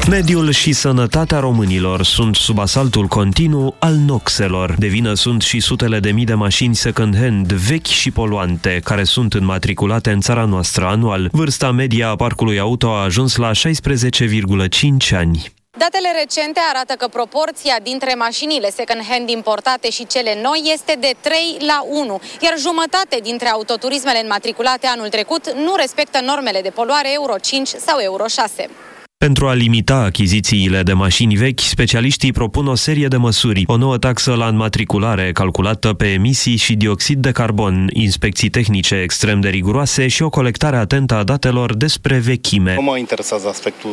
Mediul și sănătatea românilor sunt sub asaltul continuu al noxelor. De vină sunt și sutele de mii de mașini second-hand, vechi și poluante, care sunt înmatriculate în țara noastră anual. Vârsta medie a parcului auto a ajuns la 16,5 ani. Datele recente arată că proporția dintre mașinile second-hand importate și cele noi este de 3:1, iar jumătate dintre autoturismele înmatriculate anul trecut nu respectă normele de poluare Euro 5 sau Euro 6. Pentru a limita achizițiile de mașini vechi, specialiștii propun o serie de măsuri. O nouă taxă la înmatriculare calculată pe emisii și dioxid de carbon, inspecții tehnice extrem de riguroase și o colectare atentă a datelor despre vechime. Nu mă interesează aspectul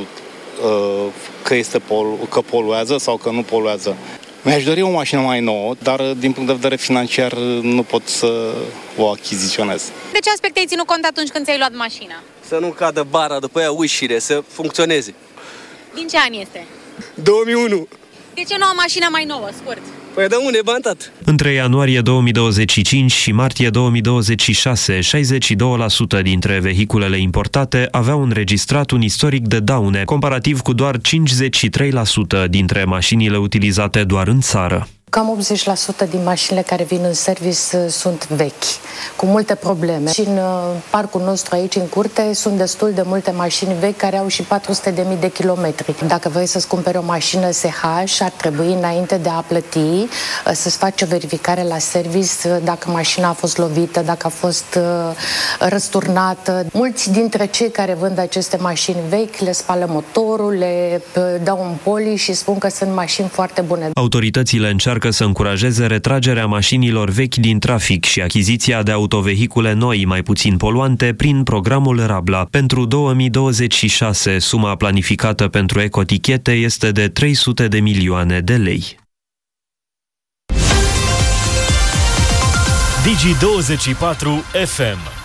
că poluează sau că nu poluează. Mi-aș dori o mașină mai nouă, dar din punct de vedere financiar nu pot să o achiziționez. De ce aspecte ai ținut cont atunci când ți-ai luat mașina? Să nu cadă bara, după aia ușile, să funcționeze. Din ce an este? 2001. De ce nu o mașină mai nouă, scurt? Păi de unde, bantat? Între ianuarie 2025 și martie 2026, 62% dintre vehiculele importate aveau înregistrat un istoric de daune, comparativ cu doar 53% dintre mașinile utilizate doar în țară. Cam 80% din mașinile care vin în service sunt vechi, cu multe probleme. Și în parcul nostru aici, în curte, sunt destul de multe mașini vechi care au și 400.000 de kilometri. Dacă vrei să-ți cumperi o mașină SH, ar trebui, înainte de a plăti, să-ți faci o verificare la service dacă mașina a fost lovită, dacă a fost răsturnată. Mulți dintre cei care vând aceste mașini vechi le spală motorul, le dau un poli și spun că sunt mașini foarte bune. Autoritățile încearcă să încurajeze retragerea mașinilor vechi din trafic și achiziția de autovehicule noi, mai puțin poluante, prin programul Rabla. Pentru 2026, suma planificată pentru ecotichete este de 300 de milioane de lei. Digi24 FM